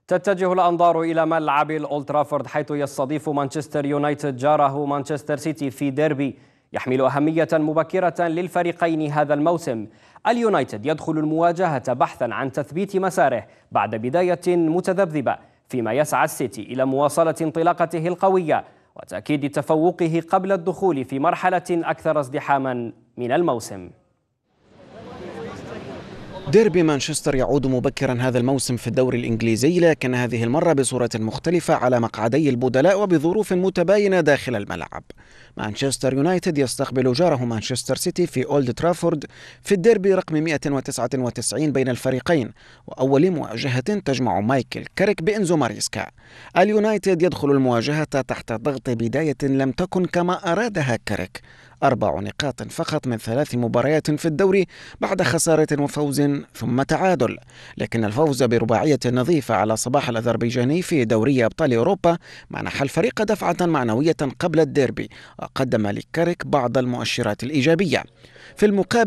تتجه الأنظار إلى ملعب الأولد ترافورد حيث يستضيف مانشستر يونايتد جاره مانشستر سيتي في ديربي يحمل أهمية مبكرة للفريقين هذا الموسم. اليونايتد يدخل المواجهة بحثا عن تثبيت مساره بعد بداية متذبذبة، فيما يسعى السيتي إلى مواصلة انطلاقته القوية وتأكيد تفوقه قبل الدخول في مرحلة أكثر ازدحاما من الموسم. ديربي مانشستر يعود مبكرا هذا الموسم في الدوري الإنجليزي، لكن هذه المرة بصورة مختلفة على مقعدي البدلاء وبظروف متباينة داخل الملعب. مانشستر يونايتد يستقبل جاره مانشستر سيتي في أولد ترافورد في الديربي رقم 199 بين الفريقين، وأول مواجهة تجمع مايكل كاريك بإنزو ماريسكا. اليونايتد يدخل المواجهة تحت ضغط بداية لم تكن كما أرادها كاريك، 4 نقاط فقط من 3 مباريات في الدوري بعد خسارة وفوز ثم تعادل، لكن الفوز برباعية نظيفة على صباح الأذربيجاني في دوري أبطال أوروبا منح الفريق دفعة معنوية قبل الديربي، وقدم لكاريك بعض المؤشرات الإيجابية. في المقابل